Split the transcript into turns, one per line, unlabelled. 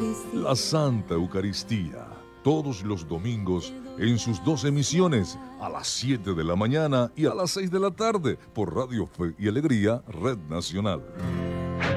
La Santa Eucaristía, todos los domingos en sus dos emisiones, a las 7 de la mañana y a las 6 de la tarde, por Radio Fe y Alegría, Red Nacional.